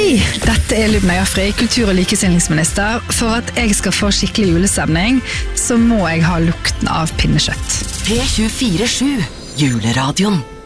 Hei, dette Lubna Jafri, kultur- og likestillingsminister. For at jeg skal få skikkelig julestemning, så må jeg ha lukten av pinnekjøtt. P24/7, juleradioen.